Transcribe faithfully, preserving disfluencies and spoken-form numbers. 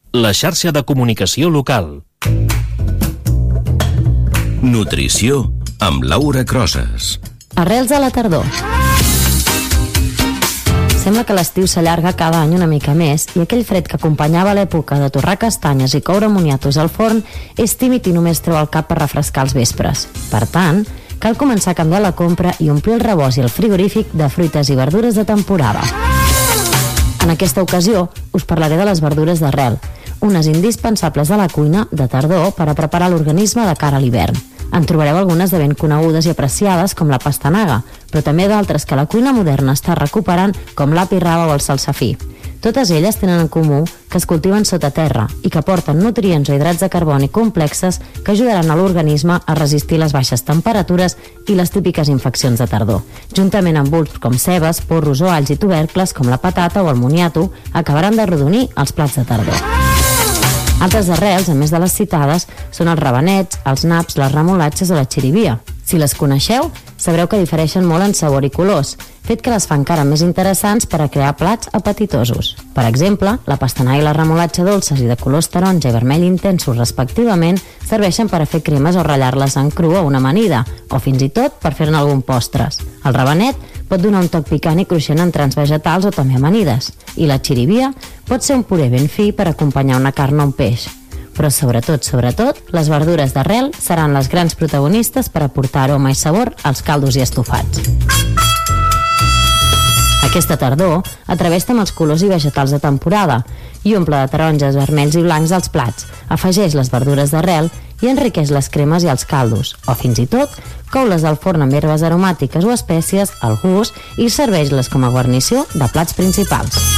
la xarxa de comunicació local. Nutrició amb Laura Crosas. Arrels a la tardor. Sembla que l'estiu s'allarga cada any una mica més i aquell fred que acompanyava l'època de torrar castanyes i coure moniatos al forn és tímid i només treu el cap per refrescar els vespres. Per tant, cal començar a canviar la compra i omplir el rebost i el frigorífic de fruites i verdures de temporada. En aquesta ocasió us parlaré de les verdures d'arrel, unes indispensables de la cuina de tardor per a preparar l'organisme de cara a l'hivern. En trobareu algunes de ben conegudes i apreciades com la pastanaga, però també d'altres que la cuina moderna està recuperant com l'api rava o el salsafí. Totes elles tenen en comú que es cultiven sota terra i que porten nutrients o hidrats de carboni complexes que ajudaran a l'organisme a resistir les baixes temperatures i les típiques infeccions de tardor. Juntament amb bulbs com cebes, porros o alls i tubercles com la patata o el moniato, acabaran d'arrodonir els plats de tardor. Altres arrels, a més de les citades, són els rabanets, els naps, les remolatxes o la xirivia. Si les coneixeu, sabreu que difereixen molt en sabor i colors, fet que les fa encara més interessants per a crear plats apetitosos. Per exemple, la pastanaga i la remolatxa dolces i de colors taronja i vermell intensos respectivament serveixen per a fer cremes o ratllar-les en cru a una amanida, o fins i tot per fer-ne algun postres. El rabanet pot donar un toc picant i cruixent en trans vegetals o també amanides, i la xirivia pot ser un puré ben fi per acompanyar una carn o un peix. Però sobretot, sobretot, les verdures d'arrel seran les grans protagonistes per aportar aroma i sabor als caldos i estofats. Aquesta tardor, atreveix-te amb els colors i vegetals de temporada i omple de taronges, vermells i blancs els plats, afegeix les verdures d'arrel i enriqueix les cremes i els caldos, o fins i tot, cou-les al forn amb herbes aromàtiques o espècies al gust i serveix-les com a guarnició de plats principals.